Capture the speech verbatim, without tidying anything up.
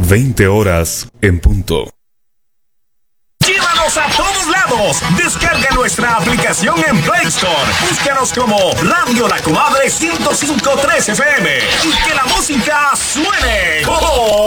veinte horas en punto. ¡Llévanos a todos lados! Descarga nuestra aplicación en Play Store. Búscanos como Radio La Comadre ciento cinco punto tres F M y que la música suene. ¡Oh!